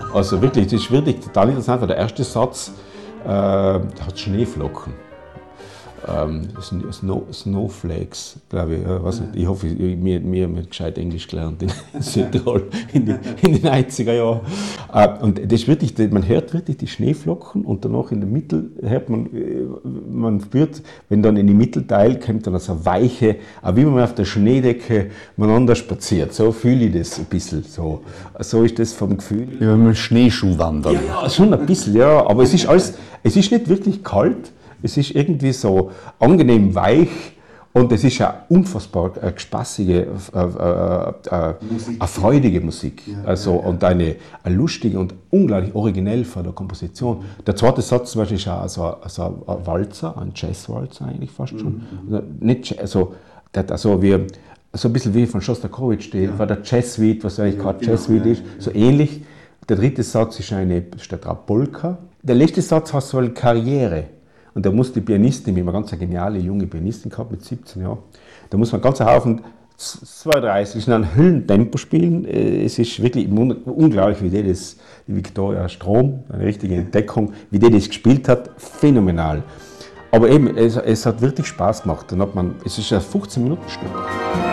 Also wirklich, das ist wirklich total interessant, weil der erste Satz hat Schneeflocken. Snowflakes, glaube ich. Weiß nicht. Ich hoffe, wir haben gescheit Englisch gelernt in Südtirol in den 90er Jahren. Und das ist wirklich, man hört wirklich die Schneeflocken und danach in der Mitte hört man spürt, wenn dann in die Mittelteil kommt dann so weiche, auch wie man auf der Schneedecke miteinander spaziert. So fühle ich das ein bisschen. So ist das vom Gefühl. Wie wenn man Schneeschuh wandert. Ja, schon ein bisschen, ja. Aber es ist nicht wirklich kalt. Es ist irgendwie so angenehm weich und es ist ja unfassbar spaßige, eine freudige Musik. Und eine lustige und unglaublich originell von der Komposition. Der zweite Satz zum Beispiel ist auch so ein Walzer, ein Jazzwalzer eigentlich fast schon. Nicht, der hat so ein bisschen wie von Schostakowitsch, war der Jazzbeat, was eigentlich gerade Jazzbeat ist, so ähnlich. Der dritte Satz ist eine Polka. Der letzte Satz heißt so Karriere. Und da muss die Pianistin, wir haben eine ganz geniale junge Pianistin gehabt mit 17 Jahren, da muss man ganz Haufen 2:30 in einem Höllentempo spielen. Es ist wirklich unglaublich, wie die Victoria Strom, eine richtige Entdeckung, wie die das gespielt hat, phänomenal. Aber eben, es hat wirklich Spaß gemacht. Es ist ein 15-Minuten-Stück.